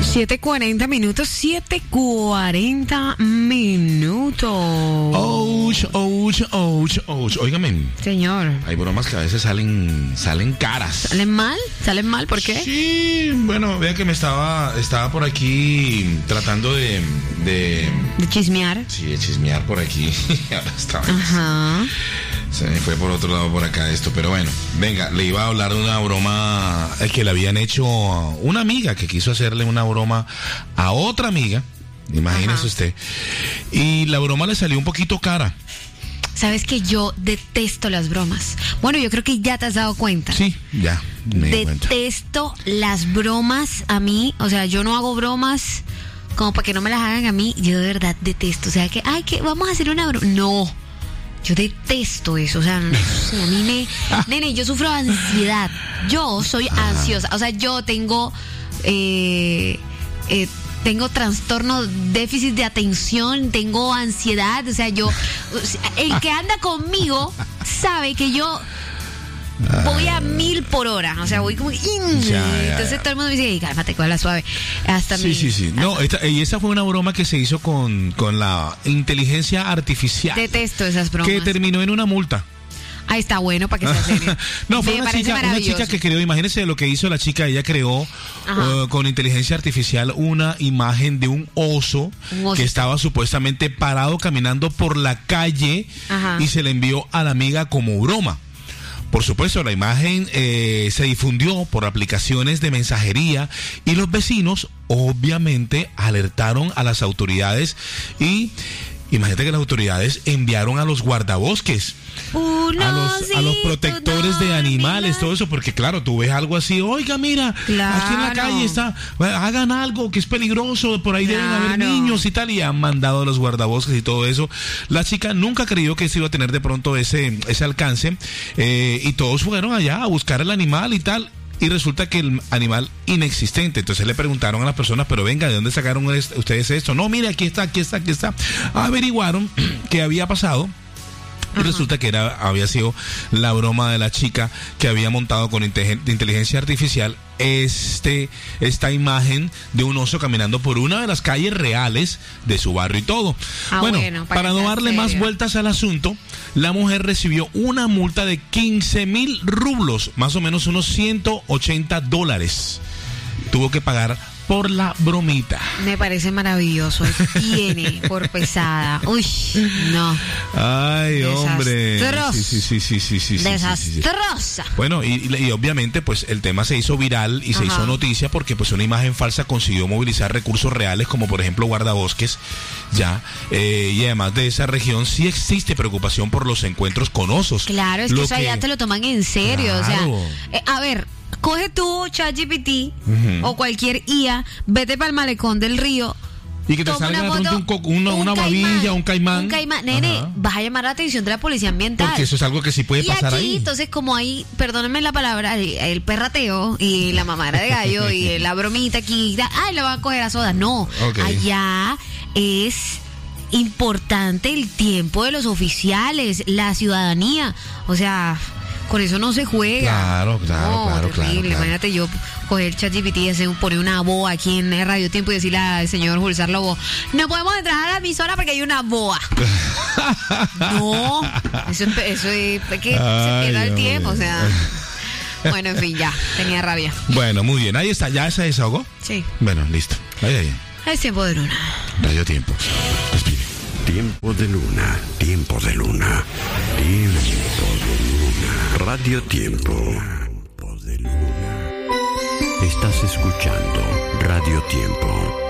7:40 minutos. Óigame. Señor. Hay bromas que a veces salen caras. ¿Salen mal? ¿Salen mal? ¿Por qué? Sí, bueno, vea que me estaba por aquí tratando de chismear. Sí, de chismear por aquí. Ahora estaba. Ajá. Se me fue por otro lado por acá esto, pero bueno, venga, le iba a hablar de una broma que le habían hecho a una amiga que quiso hacerle una broma a otra amiga, imagínese usted, y la broma le salió un poquito cara. Sabes que yo detesto las bromas. Bueno, yo creo que ya te has dado cuenta. Sí, ya me di cuenta. Detesto las bromas a mí, o sea, yo no hago bromas como para que no me las hagan a mí, yo de verdad detesto, o sea, que vamos a hacer una broma, no. Yo detesto eso, o sea, a mí nene, yo sufro ansiedad, yo soy ansiosa, o sea, yo tengo trastorno, déficit de atención, tengo ansiedad, o sea, el que anda conmigo sabe que yo voy a 1000 por hora, o sea, voy como entonces todo el mundo me dice, cálmate, cógela suave. Hasta sí. No, y esa fue una broma que se hizo con la inteligencia artificial. Detesto esas bromas. Que terminó en una multa. Ahí está bueno para que sea serio. No, fue una chica que creó, imagínense lo que hizo la chica, ella creó con inteligencia artificial una imagen de un oso que estaba supuestamente parado caminando por la calle y se le envió a la amiga como broma. Por supuesto, la imagen se difundió por aplicaciones de mensajería y los vecinos obviamente alertaron a las autoridades y imagínate que las autoridades enviaron a los guardabosques, a los protectores de animales, todo eso, porque claro, tú ves algo así, oiga, mira, aquí en la calle está, hagan algo que es peligroso, por ahí deben haber niños y tal, y han mandado a los guardabosques y todo eso. La chica nunca creyó que se iba a tener de pronto ese alcance, y todos fueron allá a buscar el animal y tal. Y resulta que el animal inexistente. Entonces le preguntaron a las personas, pero venga, ¿de dónde sacaron ustedes esto? No, mire, aquí está. Averiguaron qué había pasado. Y resulta que había sido la broma de la chica que había montado con inteligencia artificial esta imagen de un oso caminando por una de las calles reales de su barrio y todo. Bueno, para no darle más vueltas al asunto, la mujer recibió una multa de 15,000 rublos, más o menos unos $180. Tuvo que pagar por la bromita. Me parece maravilloso. Tiene por pesada. Uy, no. Ay, hombre. Sí. Desastrosa. Bueno, y obviamente, pues el tema se hizo viral y se hizo noticia porque pues una imagen falsa consiguió movilizar recursos reales, como por ejemplo guardabosques, y además de esa región sí existe preocupación por los encuentros con osos. Claro, es que eso allá te lo toman en serio. Claro. O sea, a ver, coge tú ChatGPT o cualquier IA, vete para el malecón del río y que te salga de pronto una babilla, un caimán. Nene, vas a llamar la atención de la policía ambiental. Porque eso es algo que sí puede pasar ahí. Entonces, como hay, perdónenme la palabra, el perrateo y la mamadera de gallo y la bromita aquí, la van a coger a soda. No, allá es importante el tiempo de los oficiales, la ciudadanía. O sea, con eso no se juega. Claro. Imagínate yo coger ChatGPT y poner una boa aquí en Radio Tiempo y decirle al señor Julio Lobo, no podemos entrar a la emisora porque hay una boa. No, eso es que se pierda el tiempo, o sea. Bueno, en fin, ya, tenía rabia. Bueno, muy bien, ahí está, ¿ya se desahogó? Sí. Bueno, listo. Ahí. Es tiempo de luna. Radio Tiempo. Despide. Tiempo de luna, tiempo de luna, tiempo de luna. Radio Tiempo. Tiempo de luna. Estás escuchando Radio Tiempo.